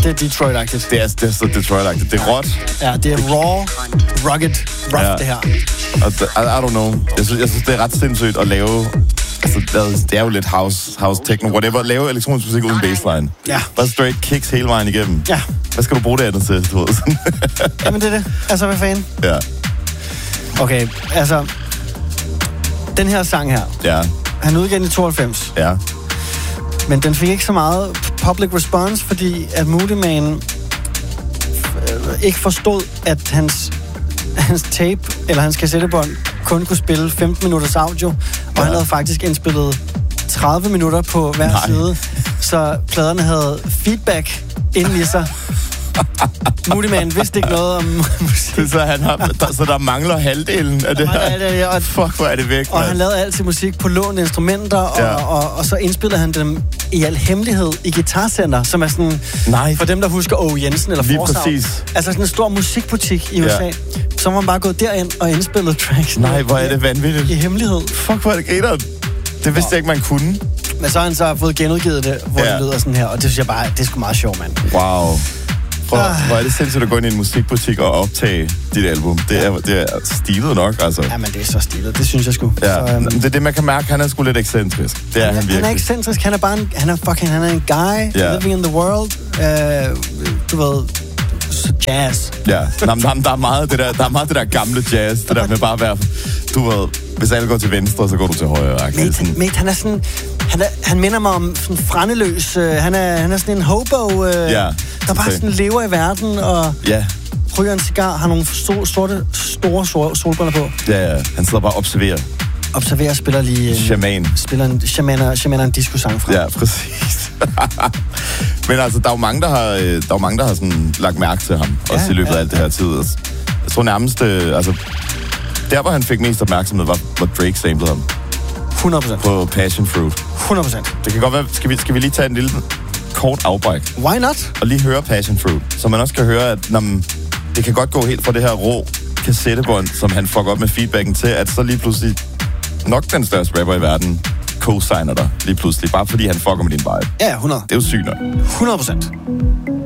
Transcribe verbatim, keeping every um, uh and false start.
Det er Detroit-agtigt. Det er, det er så Detroit-agtigt. Det er råt. Ja, det er raw, rugged, rough, ja. Det her. Og I, I don't know. Jeg synes, jeg synes, det er ret sindssygt at lave... Altså, det er jo lidt house, house techno, whatever. Lave elektronisk musik uden bassline. Ja. Bare straight kicks hele vejen igennem. Ja. Hvad skal du bruge det andet til, du ved? Jamen, det er det. Altså, hvad fanden? Ja. Okay, altså... Den her sang her. Ja. Han udgav den i tooghalvfems. Ja. Men den fik ikke så meget public response, fordi at Moody Man ikke forstod, at hans, hans tape, eller hans kassettebånd, kun kunne spille femten minutters audio, og ja. Han havde faktisk indspillet tredive minutter på hver Nej. Side, så pladerne havde feedback inden i sig. Moody Man vidste ikke noget om musik. Så, han har, der, så der mangler halvdelen af det her. Ja, ja, ja, og, Fuck, hvor er det væk, Og man. han lavede altid musik på lånede instrumenter, og, ja. og, og, og så indspillede han dem i al hemmelighed i Guitar Center, som er sådan... Nej. For dem, der husker Åge Jensen eller Lige Forsav. præcis. Altså sådan en stor musikbutik i U S A. Ja. Så var man bare gået derind og indspillet tracks. Nej, hvor er det vanvittigt. I hemmelighed. Fuck, hvor er det griner. Det vidste jeg ikke, man kunne. Men så har han så fået genudgivet det, hvor ja. Det lyder sådan her, og det synes jeg bare, det er sgu meget sjovt, mand. Wow. Prøv, ah. Hvor er det sindssygt at gå ind i en musikbutik og optage dit album. Det er, det er stilet nok, altså. Ja, men det er så stilet. Det synes jeg sgu. Ja. Så, um... Det er det, man kan mærke. Han er sgu lidt ekscentrisk. Det er han, han virkelig. Han er ekscentrisk. Han er bare en, han er fucking, han er en guy yeah. living in the world. Uh, du ved, jazz. Ja, Nå, der, der, er meget det der, der er meget det der gamle jazz. Det der med bare at være, du ved, hvis alle går til venstre, så går du til højre. Mate, mate, han er sådan... Han, er, han minder mig om sådan frændeløs. Uh, han, er, han er sådan en hobo, uh, ja, der bare sådan lever i verden og ja. Ryger en cigar, har nogle sto- sorte, store, store solbriller på. Ja, ja. Han sidder bare og observerer. Observerer, spiller lige... En, shaman. Spiller en shaman, shaman en disco-sang fra. Ja, præcis. Men altså, der er jo mange, der har, der er jo mange, der har sådan lagt mærke til ham, ja, også i løbet ja, af alt det her tid. Jeg tror nærmest, altså... Der, hvor han fik mest opmærksomhed, var, hvor Drake samplede ham. hundrede procent. På Passion Fruit. hundrede procent. Det kan godt være... Skal vi, skal vi lige tage en lille kort afbræk? Why not? Og lige høre Passion Fruit, så man også kan høre, at når man, det kan godt gå helt fra det her rå kassettebånd, som han fucker op med feedbacken til, at så lige pludselig nok den største rapper i verden co-signer dig lige pludselig, bare fordi han fucker med din vibe. Ja, hundrede. Det er jo sygt nok. hundrede procent.